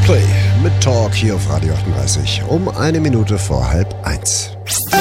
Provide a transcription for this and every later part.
Coldplay mit Talk hier auf Radio 38 um 1 Minute vor 12:30.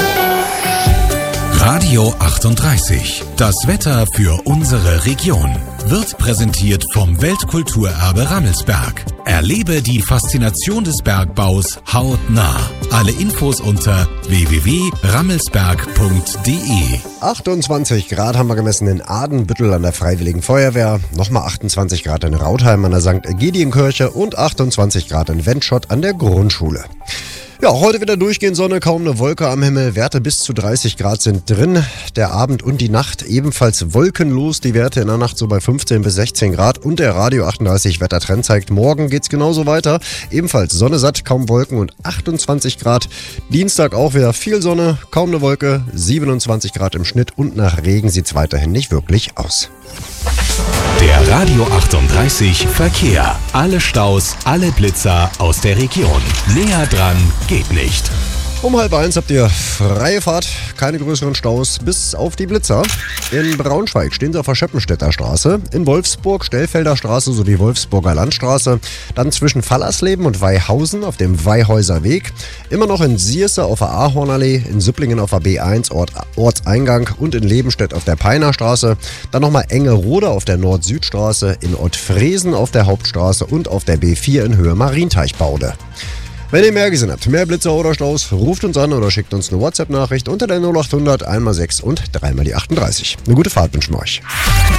Radio 38. Das Wetter für unsere Region wird präsentiert vom Weltkulturerbe Rammelsberg. Erlebe die Faszination des Bergbaus hautnah. Alle Infos unter www.rammelsberg.de. 28 Grad haben wir gemessen in Adenbüttel an der Freiwilligen Feuerwehr, nochmal 28 Grad in Rautheim an der St. Ägidienkirche und 28 Grad in Wendschott an der Grundschule. Ja, heute wieder durchgehend Sonne, kaum eine Wolke am Himmel. Werte bis zu 30 Grad sind drin. Der Abend und die Nacht ebenfalls wolkenlos. Die Werte in der Nacht so bei 15 bis 16 Grad. Und der Radio 38 Wettertrend zeigt, morgen geht's genauso weiter. Ebenfalls Sonne satt, kaum Wolken und 28 Grad. Dienstag auch wieder viel Sonne, kaum eine Wolke, 27 Grad im Schnitt. Und nach Regen sieht's weiterhin nicht wirklich aus. Der Radio 38 Verkehr. Alle Staus, alle Blitzer aus der Region. Näher dran geht nicht. Um 12:30 habt ihr freie Fahrt, keine größeren Staus, bis auf die Blitzer. In Braunschweig stehen sie auf der Schöppenstädter Straße, in Wolfsburg Stellfelder Straße sowie Wolfsburger Landstraße, dann zwischen Fallersleben und Weihausen auf dem Weihhäuser Weg, immer noch in Sierse auf der Ahornallee, in Süpplingen auf der B1 Ortseingang und in Lebenstedt auf der Peiner Straße, dann nochmal Engerode auf der Nord-Süd-Straße, in Ottfriesen auf der Hauptstraße und auf der B4 in Höhe Marienteichbaude. Wenn ihr mehr gesehen habt, mehr Blitzer oder Staus, ruft uns an oder schickt uns eine WhatsApp-Nachricht unter der 0800 1x6 und 3x38. Eine gute Fahrt wünschen wir euch.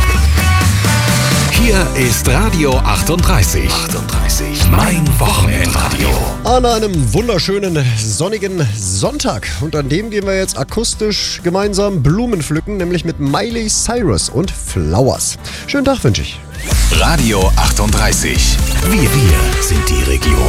Hier ist Radio 38. Mein Wochenendradio. An einem wunderschönen sonnigen Sonntag. Und an dem gehen wir jetzt akustisch gemeinsam Blumen pflücken, nämlich mit Miley Cyrus und Flowers. Schönen Tag wünsche ich. Radio 38. Wir sind die Region.